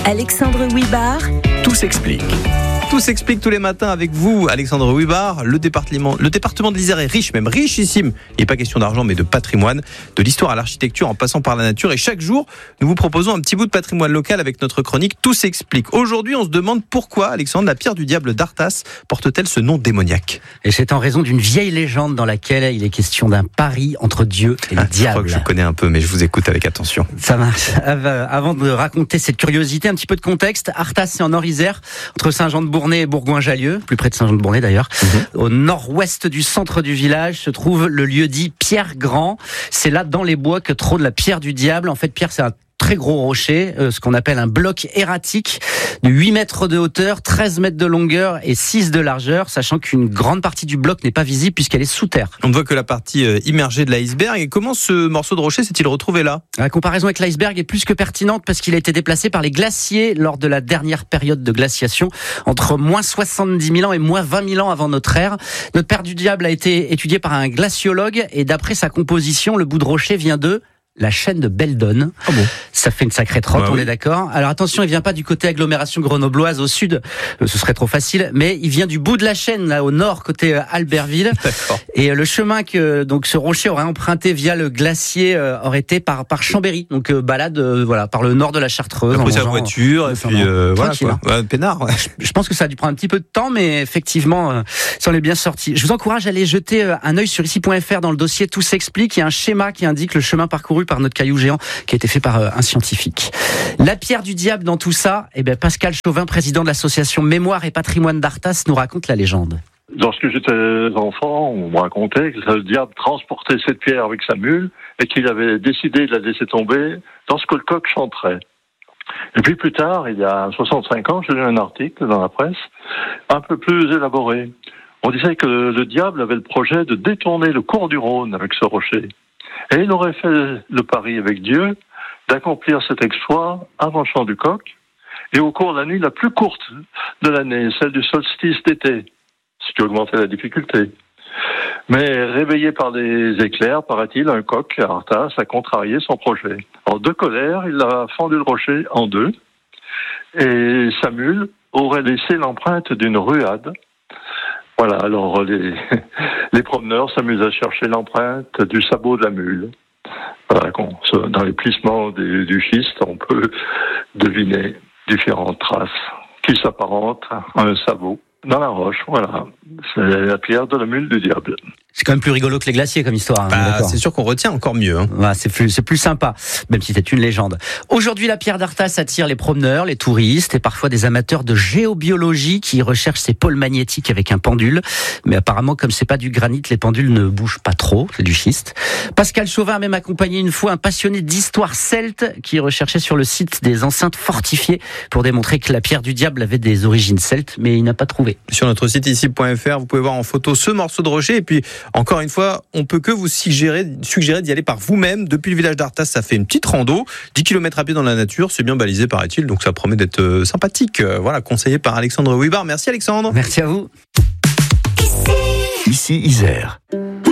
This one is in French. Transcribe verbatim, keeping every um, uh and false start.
Alexandre Huybard. Tout s'explique. Tout s'explique tous les matins avec vous, Alexandre Huybard. Le département, le département de l'Isère est riche, même richissime. Il n'est pas question d'argent, mais de patrimoine, de l'histoire à l'architecture en passant par la nature. Et chaque jour, nous vous proposons un petit bout de patrimoine local avec notre chronique Tout s'explique. Aujourd'hui, on se demande pourquoi, Alexandre, la pierre du diable d'Arthas porte-t-elle ce nom démoniaque ? Et c'est en raison d'une vieille légende dans laquelle il est question d'un pari entre Dieu et le ah, diable. Je crois que je connais un peu, mais je vous écoute avec attention. Ça marche. Avant de raconter cette curiosité, un petit peu de contexte. Arthas, c'est en Nord-Isère, entre Saint-Jean-de-Bournay et Bourgoin-Jallieu, plus près de Saint-Jean-de-Bournay d'ailleurs. Mmh. Au nord-ouest du centre du village se trouve le lieu-dit Pierre Grand. C'est là, dans les bois, que trône la pierre du diable. En fait, Pierre, c'est un très gros rocher, euh, ce qu'on appelle un bloc erratique de huit mètres de hauteur, treize mètres de longueur et six de largeur, sachant qu'une grande partie du bloc n'est pas visible puisqu'elle est sous terre. On ne voit que la partie euh, immergée de l'iceberg. Et comment ce morceau de rocher s'est-il retrouvé là ? La comparaison avec l'iceberg est plus que pertinente parce qu'il a été déplacé par les glaciers lors de la dernière période de glaciation, entre moins soixante-dix mille ans et moins vingt mille ans avant notre ère. Notre pierre du diable a été étudiée par un glaciologue et d'après sa composition, le bout de rocher vient de la chaîne de Beldon. Ah bon. Ça fait une sacrée trotte, bah on oui. est d'accord. Alors attention, il vient pas du côté agglomération grenobloise au sud, euh, ce serait trop facile, mais il vient du bout de la chaîne, là au nord, côté euh, Albertville. D'accord. Et euh, le chemin que donc ce rocher aurait emprunté via le glacier euh, aurait été par par Chambéry, donc euh, balade euh, voilà par le nord de la Chartreuse. Après sa voiture et puis euh, voilà quoi. Ouais, peinard. Ouais. Je, je pense que ça a dû prendre un petit peu de temps, mais effectivement, euh, ça en est bien sorti. Je vous encourage à aller jeter euh, un œil sur ici point f r dans le dossier Tout s'explique. Il y a un schéma qui indique le chemin parcouru par notre caillou géant qui a été fait par euh, un scientifique. La pierre du diable dans tout ça, eh bien Pascal Chauvin, président de l'association Mémoire et Patrimoine d'Arthas, nous raconte la légende. Lorsque j'étais enfant, on me racontait que le diable transportait cette pierre avec sa mule et qu'il avait décidé de la laisser tomber lorsque le coq chanterait. Et puis plus tard, il y a soixante-cinq ans, j'ai lu un article dans la presse un peu plus élaboré. On disait que le diable avait le projet de détourner le cours du Rhône avec ce rocher. Et il aurait fait le pari avec Dieu d'accomplir cet exploit avant le chant du coq et au cours de la nuit la plus courte de l'année, celle du solstice d'été, ce qui augmentait la difficulté. Mais réveillé par des éclairs, paraît-il, un coq, Arthas, a contrarié son projet. En de colère, il a fendu le rocher en deux et sa mule aurait laissé l'empreinte d'une ruade. Voilà, alors les, les promeneurs s'amusent à chercher l'empreinte du sabot de la mule. Voilà, dans les plissements du, du schiste, on peut deviner différentes traces qui s'apparentent à un sabot dans la roche. Voilà, c'est la pierre de la mule du diable. C'est quand même plus rigolo que les glaciers comme histoire. Bah, c'est sûr qu'on retient encore mieux. Hein. Ouais, c'est plus, c'est plus sympa, même si c'est une légende. Aujourd'hui, la pierre d'Arthas attire les promeneurs, les touristes et parfois des amateurs de géobiologie qui recherchent ces pôles magnétiques avec un pendule. Mais apparemment, comme c'est pas du granit, les pendules ne bougent pas trop, c'est du schiste. Pascal Chauvin a même accompagné une fois un passionné d'histoire celte qui recherchait sur le site des enceintes fortifiées pour démontrer que la pierre du diable avait des origines celtes, mais il n'a pas trouvé. Sur notre site ici point f r, vous pouvez voir en photo ce morceau de rocher et puis encore une fois, on peut que vous suggérer, suggérer d'y aller par vous-même. Depuis le village d'Arthas, ça fait une petite rando, dix kilomètres à pied dans la nature, c'est bien balisé paraît-il, donc ça promet d'être euh, sympathique. Euh, voilà, conseillé par Alexandre Huybard. Merci Alexandre. Merci à vous. Ici, Ici Isère.